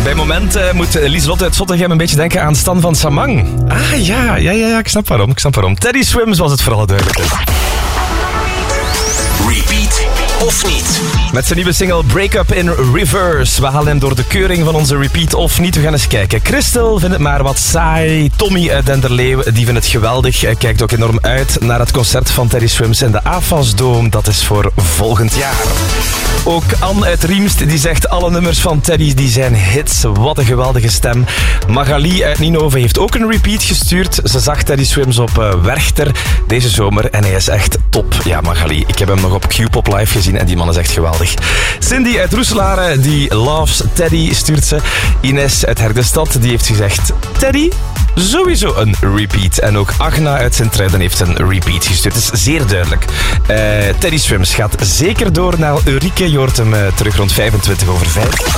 Bij moment moet Lieselotte uit Zottegem een beetje denken aan Stan van Samang. Ah ja, ik snap waarom. Teddy Swims was het voor alle duidelijkheid. Repeat of niet? Met zijn nieuwe single Break Up in Reverse. We halen hem door de keuring van onze Repeat of niet. We gaan eens kijken. Christel vindt het maar wat saai. Tommy uit Denderleeuw, die vindt het geweldig. Hij kijkt ook enorm uit naar het concert van Teddy Swims in de AFAS-doom. Dat is voor volgend jaar. Ook Anne uit Riemst, die zegt alle nummers van Teddy die zijn hits. Wat een geweldige stem. Magali uit Ninove heeft ook een repeat gestuurd. Ze zag Teddy Swims op Werchter deze zomer en hij is echt top. Ja, Magali, ik heb hem nog op Q-Pop Live gezien en die man is echt geweldig. Cindy uit Roeselare, die loves Teddy, stuurt ze. Ines uit Herdestad, die heeft gezegd Teddy, sowieso een repeat. En ook Agna uit Sint-Truiden heeft een repeat gestuurd. Het is zeer duidelijk. Teddy Swims gaat zeker door naar Ulrike. Je hoort hem terug rond 5.